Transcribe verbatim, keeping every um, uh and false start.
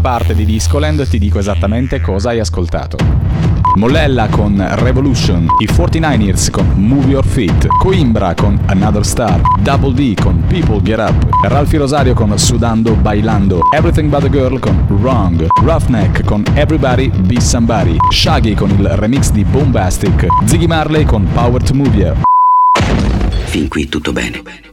parte di Discoland ti dico esattamente cosa hai ascoltato. Mollella con Revolution, i quarantanovers con Move Your Feet, Coimbra con Another Star, Double D con People Get Up, Ralphie Rosario con Sudando Bailando, Everything But a Girl con Wrong, Roughneck con Everybody Be Somebody, Shaggy con il remix di Bombastic, Ziggy Marley con Power to Move You. Fin qui tutto bene.